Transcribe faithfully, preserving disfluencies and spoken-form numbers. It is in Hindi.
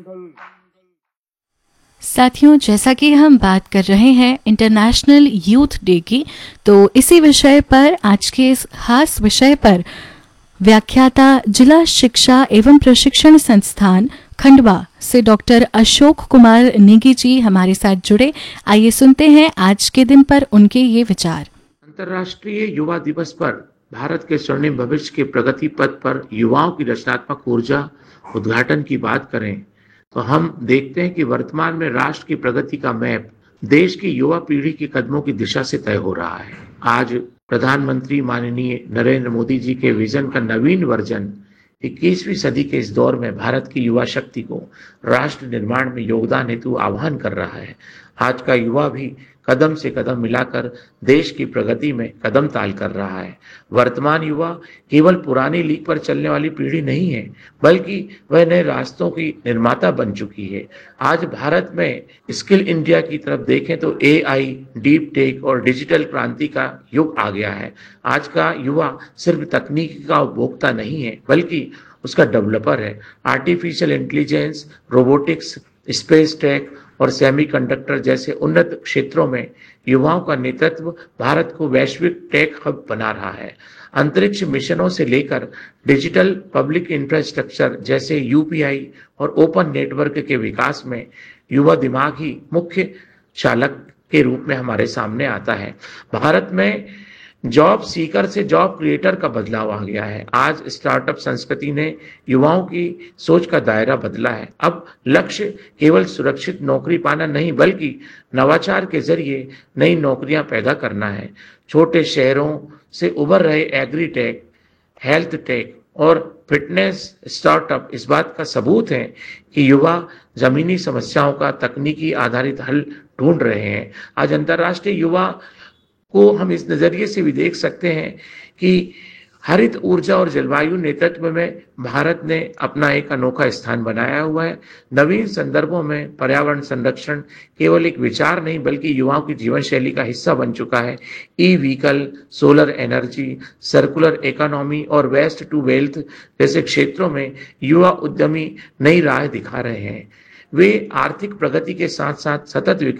साथियों, जैसा कि हम बात कर रहे हैं इंटरनेशनल यूथ डे की, तो इसी विषय पर आज के इस खास विषय पर व्याख्याता जिला शिक्षा एवं प्रशिक्षण संस्थान खंडवा से डॉक्टर अशोक कुमार नेगी जी हमारे साथ जुड़े। आइए सुनते हैं आज के दिन पर उनके ये विचार। अंतर्राष्ट्रीय युवा दिवस पर भारत के स्वर्णिम भविष्य के प्रगति पथ पर युवाओं की रचनात्मक ऊर्जा उद्घाटन की बात करें तो हम देखते हैं कि वर्तमान में राष्ट्र की प्रगति का मैप देश की युवा पीढ़ी के कदमों की दिशा से तय हो रहा है। आज प्रधानमंत्री माननीय नरेंद्र मोदी जी के विजन का नवीन वर्जन इक्कीसवीं सदी के इस दौर में भारत की युवा शक्ति को राष्ट्र निर्माण में योगदान हेतु आह्वान कर रहा है। आज का युवा भी कदम से कदम मिलाकर देश की प्रगति में कदम ताल कर रहा है। वर्तमान युवा केवल पुरानी लीक पर चलने वाली पीढ़ी नहीं है, बल्कि वह नए रास्तों की निर्माता बन चुकी है। आज भारत में स्किल इंडिया की तरफ देखें तो एआई, डीप टेक और डिजिटल क्रांति का युग आ गया है। आज का युवा सिर्फ तकनीक का उपभोक्ता नहीं है, बल्कि उसका डेवलपर है। Artificial intelligence, robotics, space tech और सेमीकंडक्टर जैसे उन्नत क्षेत्रों में युवाओं का नेतृत्व भारत को वैश्विक टेक हब बना रहा है। अंतरिक्ष मिशनों से लेकर डिजिटल पब्लिक इंफ्रास्ट्रक्चर जैसे यूपीआई और ओपन नेटवर्क के विकास में युवा दिमाग ही मुख्य चालक के रूप में हमारे सामने आता है। भारत में जॉब सीकर से जॉब क्रिएटर का बदलाव आ गया है। आज स्टार्टअप संस्कृति ने युवाओं की सोच का दायरा बदला है। अब लक्ष्य केवल सुरक्षित नौकरी पाना नहीं, बल्कि नवाचार के जरिए नई नौकरियां पैदा करना है। छोटे शहरों से उभर रहे एग्री टेक, हेल्थ टेक और फिटनेस स्टार्टअप इस बात का सबूत है कि युवा जमीनी समस्याओं का तकनीकी आधारित हल ढूंढ रहे हैं। आज अंतर्राष्ट्रीय युवा को हम इस नजरिए से भी देख सकते हैं कि हरित ऊर्जा और जलवायु नेतृत्व में भारत ने अपना एक अनोखा स्थान बनाया हुआ है। नवीन संदर्भों में पर्यावरण संरक्षण केवल एक विचार नहीं, बल्कि युवाओं की जीवन शैली का हिस्सा बन चुका है। E vehicle, solar energy, circular economy और वेस्ट टू वेल्थ जैसे क्षेत्रों में युवा उद्यमी नई राह दिखा रहे हैं। वे आर्थिक प्रगति के साथ साथ सतत